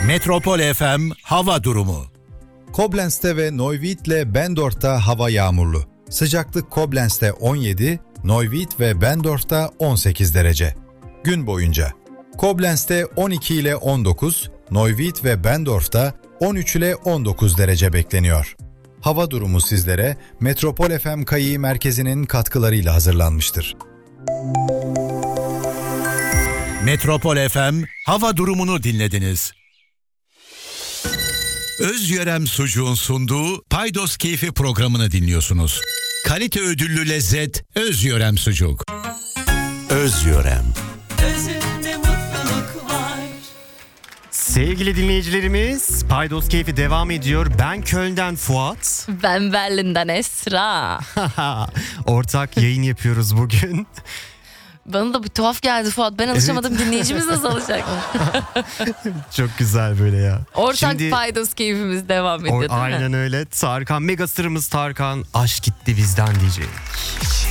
Metropol FM hava durumu. Koblentz'te ve Neuwied'le Bendorf'ta hava yağmurlu. Sıcaklık Koblentz'te 17, Neuwied ve Bendorf'ta 18 derece. Gün boyunca Koblentz'te 12 ile 19, Neuwied ve Bendorf'ta 13 ile 19 derece bekleniyor. Hava durumu sizlere Metropol FM Kayı Merkezi'nin katkılarıyla hazırlanmıştır. Metropol FM hava durumunu dinlediniz. Özyörem Sucuğun sunduğu Paydos Keyfi programını dinliyorsunuz. Kalite ödüllü lezzet Özyörem Sucuk. Özyörem. Özünde mutluluk var. Sevgili dinleyicilerimiz, Paydos Keyfi devam ediyor. Ben Köln'den Fuat. Ben Berlin'den Esra. Ortak yayın yapıyoruz bugün. Bana da bir tuhaf geldi Fuat. Ben alışamadım. Evet. Dinleyicimiz nasıl alacak? Çok güzel böyle ya. Ortak Paydos keyfimiz devam ediyor değil mi? Aynen öyle. Tarkan, mega starımız Tarkan, aşk gitti bizden diyecek.